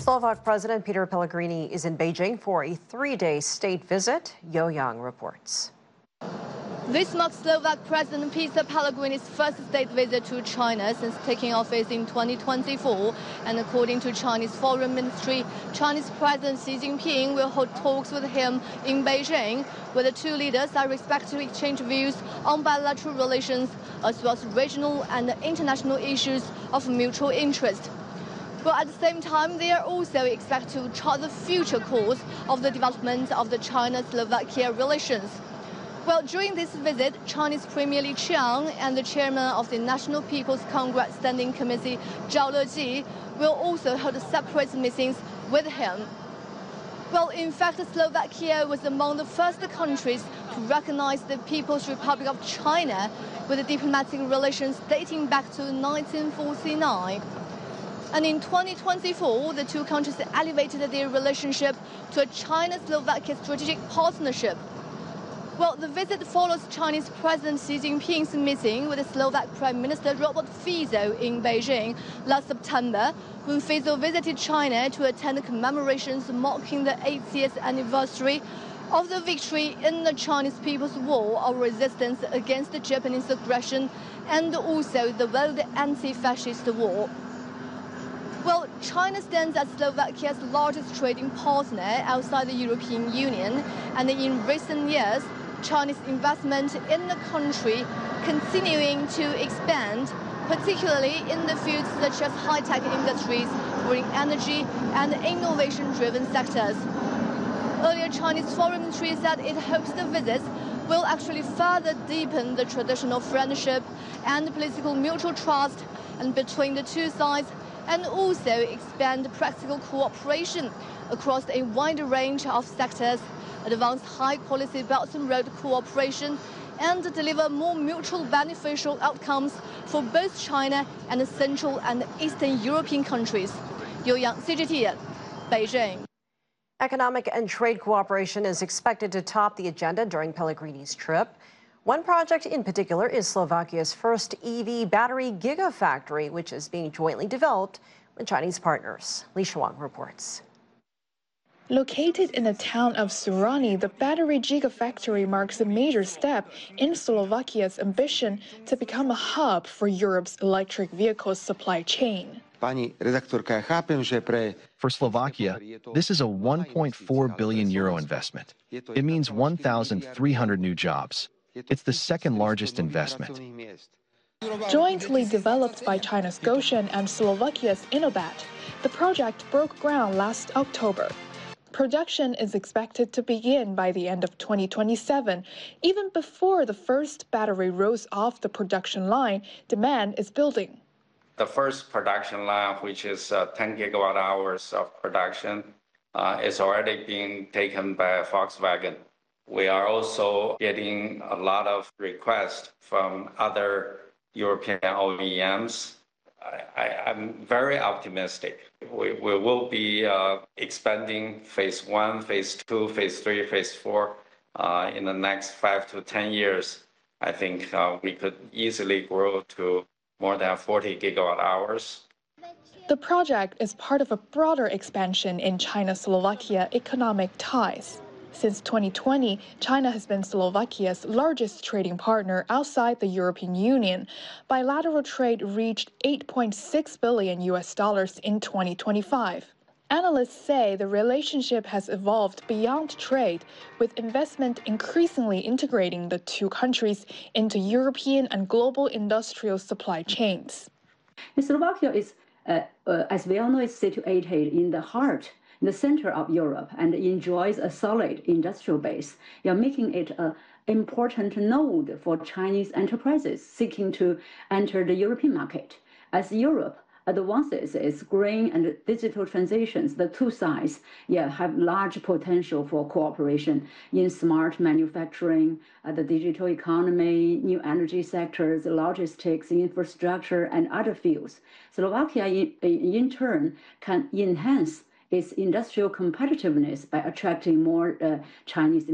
Slovak President Peter Pellegrini is in Beijing for a three-day state visit. Yo Young reports. This marks Slovak President Peter Pellegrini's first state visit to China since taking office in 2024. And according to Chinese Foreign Ministry, Chinese President Xi Jinping will hold talks with him in Beijing, where the two leaders are expected to exchange views on bilateral relations, as well as regional and international issues of mutual interest. But at the same time, they are also expected to chart the future course of the development of the China-Slovakia relations. Well, during this visit, Chinese Premier Li Qiang and the chairman of the National People's Congress Standing Committee, Zhao Leji, will also hold separate meetings with him. Well, in fact, Slovakia was among the first countries to recognize the People's Republic of China with diplomatic relations dating back to 1949. And in 2024, the two countries elevated their relationship to a China-Slovakia strategic partnership. Well, the visit follows Chinese President Xi Jinping's meeting with the Slovak Prime Minister Robert Fico in Beijing last September, when Fico visited China to attend commemorations marking the 80th anniversary of the victory in the Chinese People's War of resistance against the Japanese aggression and also the World Anti-Fascist War. Well, China stands as Slovakia's largest trading partner outside the European Union, and in recent years, Chinese investment in the country continuing to expand, particularly in the fields such as high-tech industries, green energy, and innovation-driven sectors. Earlier, Chinese Foreign Ministry said it hopes the visits will actually further deepen the traditional friendship and political mutual trust and between the two sides, and also expand practical cooperation across a wide range of sectors, advance high-quality Belt and Road cooperation, and deliver more mutual beneficial outcomes for both China and the Central and Eastern European countries. Yo Yang, CGTN, Beijing. Economic and trade cooperation is expected to top the agenda during Pellegrini's trip. One project in particular is Slovakia's first EV battery gigafactory, which is being jointly developed with Chinese partners. Li Shuang reports. Located in the town of Surani, the battery gigafactory marks a major step in Slovakia's ambition to become a hub for Europe's electric vehicle supply chain. For Slovakia, this is a 1.4 billion euro investment. It means 1,300 new jobs. It's the second largest investment. Jointly developed by China's Gotion and Slovakia's Innobat, the project broke ground last October. Production is expected to begin by the end of 2027. Even before the first battery rolls off the production line, demand is building. The first production line, which is 10 gigawatt hours of production, is already being taken by Volkswagen. We are also getting a lot of requests from other European OEMs. I'm very optimistic. We will be expanding phase 1, phase 2, phase 3, phase 4 in the next 5 to 10 years. I think we could easily grow to more than 40 gigawatt hours. The project is part of a broader expansion in China-Slovakia economic ties. Since 2020, China has been Slovakia's largest trading partner outside the European Union. Bilateral trade reached $8.6 billion in 2025. Analysts say the relationship has evolved beyond trade, with investment increasingly integrating the two countries into European and global industrial supply chains. Slovakia is, as we all know, is situated in the center of Europe, and enjoys a solid industrial base, making it an important node for Chinese enterprises seeking to enter the European market. As Europe advances its green and digital transitions, the two sides have large potential for cooperation in smart manufacturing, the digital economy, new energy sectors, logistics, infrastructure, and other fields. Slovakia, in turn, can enhance its industrial competitiveness by attracting more Chinese